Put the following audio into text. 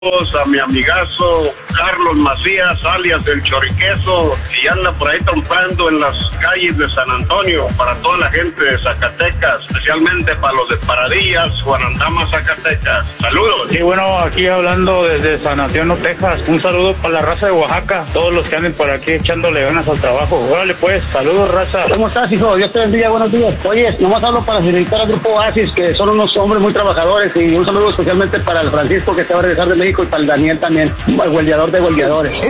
a mi amigazo Carlos Macías, alias del Choriqueso, y anda por ahí trompando en las calles de San Antonio, para toda la gente de Zacatecas, especialmente para los de Paradillas, Guanandama, Zacatecas. Saludos. Sí, bueno, aquí hablando desde San Antonio, Texas. Un saludo para la raza de Oaxaca, todos los que anden por aquí echándole ganas al trabajo. Órale pues, saludos, raza. ¿Cómo estás, hijo? Dios te bendiga, buenos días. Oye, nomás hablo para felicitar al grupo Oasis, que son unos hombres muy trabajadores, y un saludo especialmente para el Francisco, que se va a regresar de México, y para el Daniel también, el huelgueador de huelgueadores.